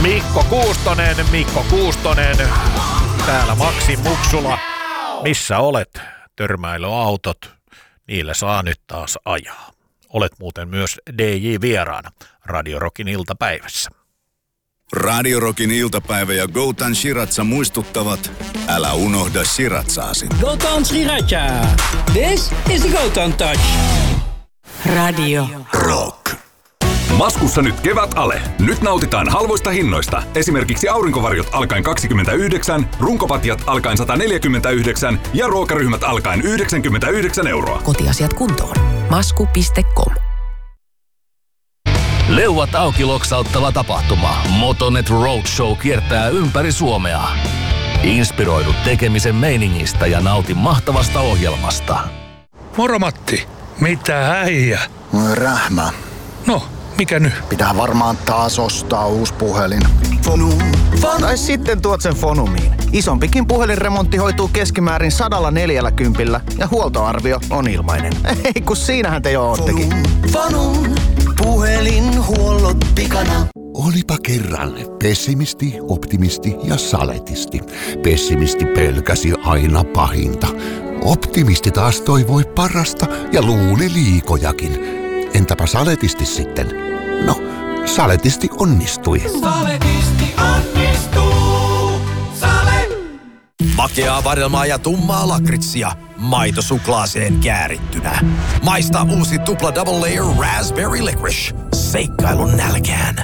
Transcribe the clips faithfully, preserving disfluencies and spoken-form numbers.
Mikko Kuustonen, Mikko Kuustonen. Täällä Maxi Muksula. Missä olet? Törmäilyautot. Niillä saa nyt taas ajaa. Olet muuten myös D J-vieraana Radio Rockin iltapäivässä. Radio Rockin iltapäivä ja Goutan Shiratsa muistuttavat, älä unohda Shiratsaasi. Goutan Sriracha. This is the Goutan Touch. Radio Rock. Maskussa nyt kevät ale. Nyt nautitaan halvoista hinnoista. Esimerkiksi aurinkovarjot alkaen kaksikymmentäyhdeksän, runkopatjat alkaen sata neljäkymmentäyhdeksän ja ruokaryhmät alkaen yhdeksänkymmentäyhdeksän euroa. Kotiasiat kuntoon. Masku piste com. Leuat auki loksauttava tapahtuma. Motonet Roadshow kiertää ympäri Suomea. Inspiroidu tekemisen meiningistä ja nauti mahtavasta ohjelmasta. Moro Matti, mitä äijä? Rähmä. No, mikä nyt? Pitää varmaan taas ostaa uusi puhelin. Fonum. Fonum. Tai sitten tuot sen Fonumiin. Isompikin puhelinremontti hoituu keskimäärin sadalla neljällä kympillä ja huoltoarvio on ilmainen. Ei kun siinähän te jo oottekin. Fonum. Fonum. Puhelinhuollot pikana. Olipa kerran pessimisti, optimisti ja saletisti. Pessimisti pelkäsi aina pahinta. Optimisti taas toivoi parasta ja luuli liikojakin. Entäpä saletisti sitten? No, saletisti onnistui. Saletisti onnistuu. Sale. Makeaa vadelmaa ja tummaa lakritsia. Maito suklaaseen käärittynä. Maista uusi tupla double layer raspberry licorice. Seikkailun nälkään.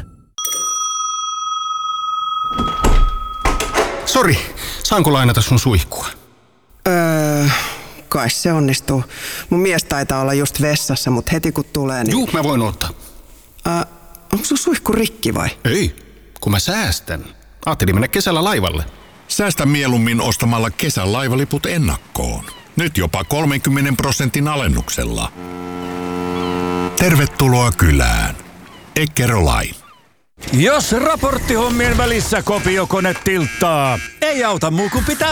Sori, saanko lainata sun suihkua? Öö, kai se onnistuu. Mun mies taitaa olla just vessassa, mutta heti kun tulee niin... Juu, mä voin ottaa. Öö, onko sun suihku rikki vai? Ei, kun mä säästän. Ajattelin mennä kesällä laivalle. Säästä mieluummin ostamalla kesän laivaliput ennakkoon. Nyt jopa kolmenkymmenen prosentin alennuksella. Tervetuloa kylään. Eckerö-Line. Jos raporttihommien välissä kopiokone tilttaa, ei auta muu kuin pitää